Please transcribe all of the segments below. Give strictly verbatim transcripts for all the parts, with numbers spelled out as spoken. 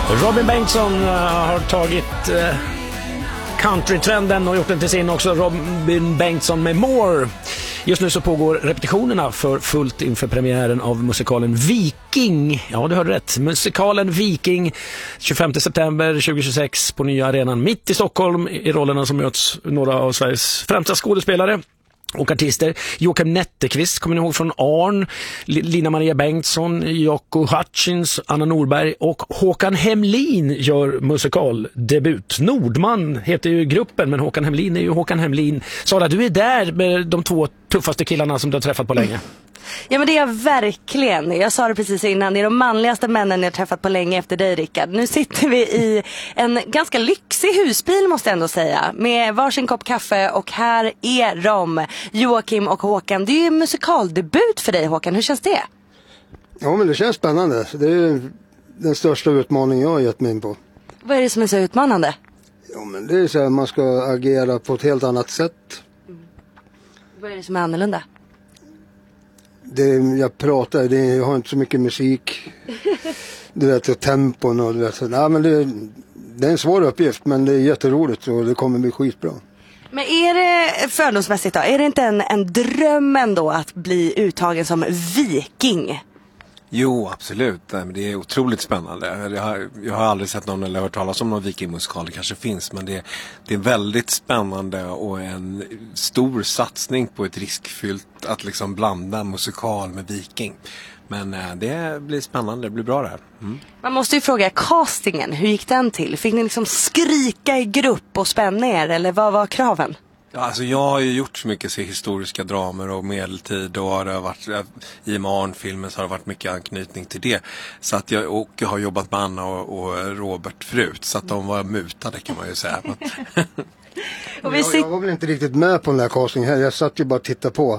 Robin Bengtsson uh, har tagit uh, countrytrenden och gjort den till sin också. Robin Bengtsson med More. Just nu så pågår repetitionerna för fullt inför premiären av musikalen Viking. Ja, du hörde rätt. Musikalen Viking tjugofemte september tjugohundratjugosex på nya arenan mitt i Stockholm. I rollerna som möts några av Sveriges främsta skådespelare och artister. Joakim Netteqvist kommer ni ihåg från Arn, Lina Maria Bengtsson, Jocko Hutchins, Anna Norberg och Håkan Hemlin gör musikaldebut. Nordman heter ju gruppen, men Håkan Hemlin är ju Håkan Hemlin. Sara, du är där med de två tuffaste killarna som du har träffat på länge. Ja, men det är jag verkligen. Jag sa det precis innan. Det är de manligaste männen jag har träffat på länge efter dig, Rickard. Nu sitter vi i en ganska lyxig husbil, måste jag ändå säga. Med varsin kopp kaffe, och här är de, Joakim och Håkan. Det är ju musikaldebut för dig, Håkan. Hur känns det? Ja, men det känns spännande. Det är den största utmaningen jag har gett mig in på. Vad är det som är så utmanande? Ja, men det är så här, man ska agera på ett helt annat sätt. Mm. Vad är det som är annorlunda? Det, jag pratar, det, jag har inte så mycket musik. Du vet, och tempon och du vet. Så, nej, men det, det är en svår uppgift, men det är jätteroligt och det kommer bli skitbra. Men är det fördomsmässigt då? Är det inte en, en dröm ändå att bli uttagen som viking? Jo, absolut. Det är otroligt spännande. Jag har, jag har aldrig sett någon eller hört talas om någon vikingmusikal. Det kanske finns, men det, det är väldigt spännande och en stor satsning på ett riskfyllt att liksom blanda musikal med viking. Men det blir spännande, det blir bra det här. Mm. Man måste ju fråga, castingen, hur gick den till? Fick ni liksom skrika i grupp och spänna er, eller vad var kraven? Ja, alltså jag har ju gjort så mycket så historiska dramer och medeltid, och har det varit, i Marn-filmen så har det varit mycket anknytning till det. Så att jag, och jag har jobbat med Anna och, och Robert förut, så att de var mutade, kan man ju säga. och vi jag, jag var väl inte riktigt med på den här castingen här, jag satt ju bara och tittade på.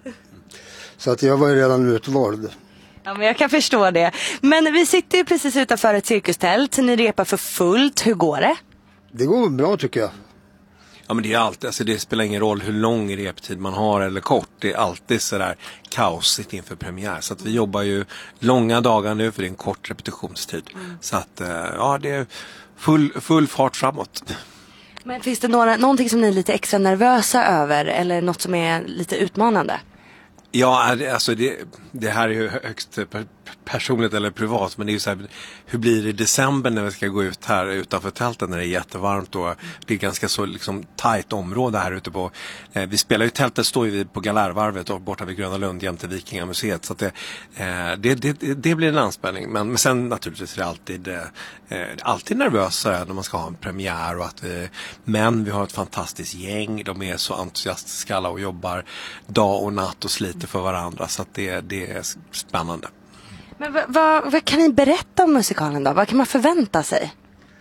Så att jag var ju redan utvald. Ja, men jag kan förstå det. Men vi sitter ju precis utanför ett cirkustält, ni repar för fullt, hur går det? Det går bra, tycker jag. Ja, men det är alltid, alltså det spelar ingen roll hur lång reptid man har eller kort. Det är alltid sådär kaosigt inför premiär. Så att vi jobbar ju långa dagar nu, för det är en kort repetitionstid. Mm. Så att ja, det är full, full fart framåt. Men finns det några, någonting som ni är lite extra nervösa över, eller något som är lite utmanande? Ja, alltså det, det här är ju högst personligt eller privat, men det är ju så här, hur blir det i december när vi ska gå ut här utanför tältet när det är jättevarmt, och det är ganska så liksom tajt område här ute på, eh, vi spelar ju, tältet står ju på Galärvarvet och borta vid Gröna Lund jämte Vikingamuseet, så att det, eh, det, det, det blir en anspänning, men, men sen naturligtvis är det alltid eh, alltid nervösa när man ska ha en premiär, och att vi, men vi har ett fantastiskt gäng, de är så entusiastiska alla och jobbar dag och natt och sliter för varandra, så att det, det är spännande. Men vad, vad, vad kan ni berätta om musikalen då? Vad kan man förvänta sig?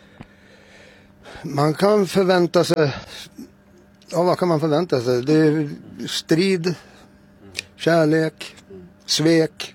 Man kan förvänta sig, ja, vad kan man förvänta sig? Det är strid, kärlek, svek.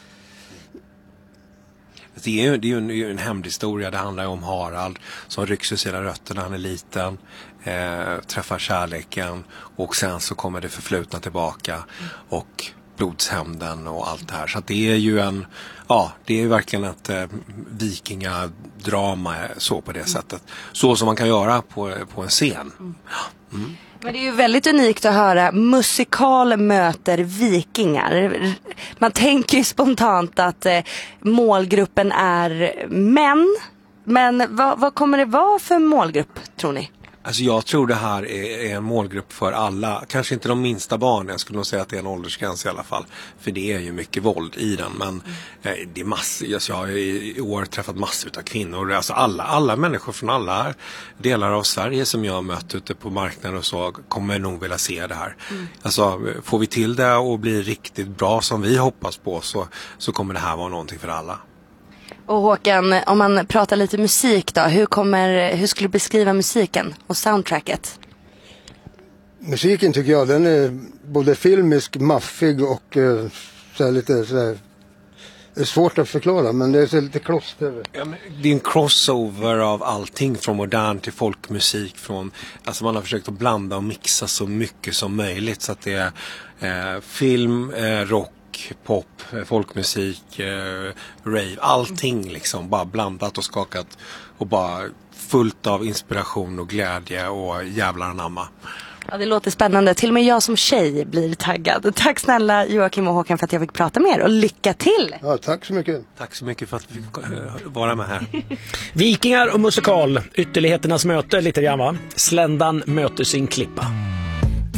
Det är ju, det är ju en, det är ju en hämndhistoria. Det handlar ju om Harald som rycks ur sina rötter när han är liten, eh, träffar kärleken, och sen så kommer det förflutna tillbaka och blodshämnden och allt det här. Så att det är ju en, ja, det är ju verkligen ett eh, vikingadrama så på det sättet. Så som man kan göra på, på en scen. Mm. Men det är ju väldigt unikt att höra musikal möter vikingar. Man tänker ju spontant att eh, målgruppen är män. Men vad, vad kommer det vara för målgrupp, tror ni? Alltså jag tror det här är, är en målgrupp för alla. Kanske inte de minsta barnen. Jag skulle nog säga att det är en åldersgräns i alla fall. För det är ju mycket våld i den. Men mm. eh, det är massor. Alltså jag har i, i år träffat massor av kvinnor. Alltså alla, alla människor från alla delar av Sverige som jag har mött ute på marknaden och så kommer nog vilja se det här. Mm. Alltså får vi till det och blir riktigt bra som vi hoppas på, så, så kommer det här vara någonting för alla. Och Håkan, om man pratar lite musik då, hur, kommer, hur skulle du beskriva musiken och soundtracket? Musiken tycker jag, den är både filmisk, maffig och uh, så här lite så här, det är svårt att förklara, men det är så lite kloster. Ja, det är en crossover av allting från modern till folkmusik. Från, alltså man har försökt att blanda och mixa så mycket som möjligt, så att det är eh, film, eh, rock, rock, pop, folkmusik, eh, rave, allting liksom bara blandat och skakat och bara fullt av inspiration och glädje och jävlar anamma. Ja, det låter spännande. Till och med jag som tjej blir taggad. Tack snälla Joakim och Håkan för att jag fick prata med er och lycka till! Ja, tack så mycket. Tack så mycket för att vi fick vara med här. Vikingar och musikal, ytterligheternas möte lite grann va? Sländan möter sin klippa.